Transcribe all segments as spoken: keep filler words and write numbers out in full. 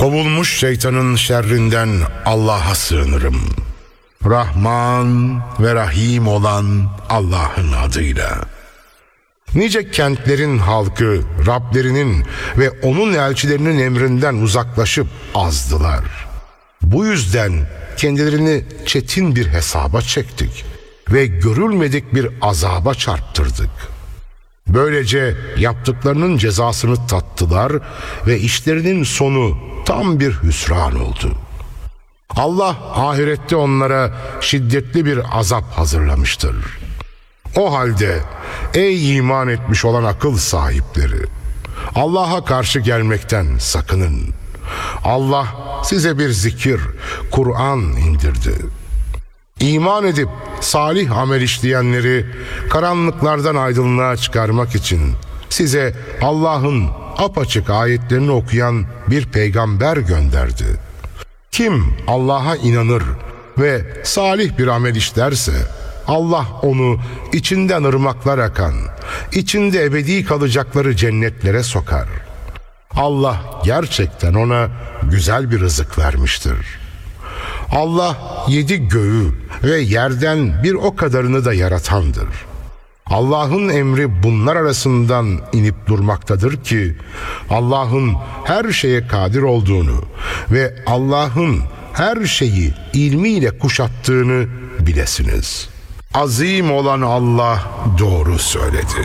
Kovulmuş şeytanın şerrinden Allah'a sığınırım. Rahman ve Rahim olan Allah'ın adıyla. Nice kentlerin halkı Rablerinin ve onun elçilerinin emrinden uzaklaşıp azdılar. Bu yüzden kendilerini çetin bir hesaba çektik ve görülmedik bir azaba çarptırdık. Böylece yaptıklarının cezasını tattılar ve işlerinin sonu tam bir hüsran oldu. Allah ahirette onlara şiddetli bir azap hazırlamıştır. O halde ey iman etmiş olan akıl sahipleri, Allah'a karşı gelmekten sakının. Allah size bir zikir, Kur'an indirdi. İman edip salih amel işleyenleri karanlıklardan aydınlığa çıkarmak için size Allah'ın apaçık ayetlerini okuyan bir peygamber gönderdi. Kim Allah'a inanır ve salih bir amel işlerse Allah onu içinden ırmaklar akan, içinde ebedi kalacakları cennetlere sokar. Allah gerçekten ona güzel bir rızık vermiştir. Allah yedi göğü ve yerden bir o kadarını da yaratandır. Allah'ın emri bunlar arasından inip durmaktadır ki Allah'ın her şeye kadir olduğunu ve Allah'ın her şeyi ilmiyle kuşattığını bilesiniz. Azim olan Allah doğru söyledi.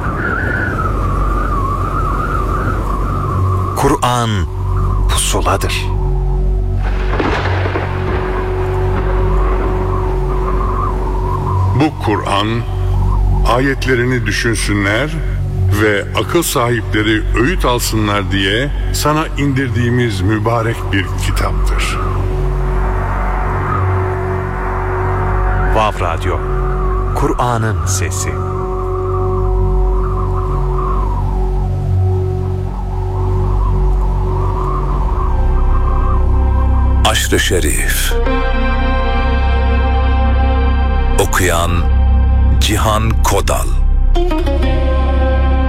Kur'an pusuladır. Bu Kur'an ayetlerini düşünsünler ve akıl sahipleri öğüt alsınlar diye sana indirdiğimiz mübarek bir kitaptır. Vav Radyo, Kur'an'ın sesi. Aşr-ı Şerif. Okuyan Cihan Kodal.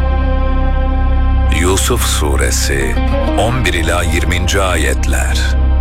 Yusuf Suresi on bir ila yirminci ayetler.